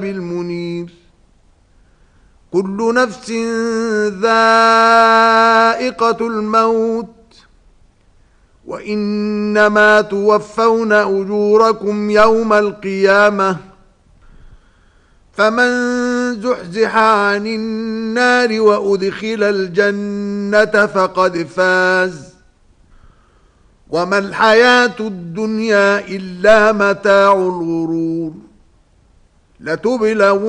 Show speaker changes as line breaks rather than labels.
المنير كل نفس ذائقة الموت وإنما توفون أجوركم يوم القيامة فمن زحزح عن النار وأدخل الجنة فقد فاز وما الحياة الدنيا إلا متاع الغرور لتبلغن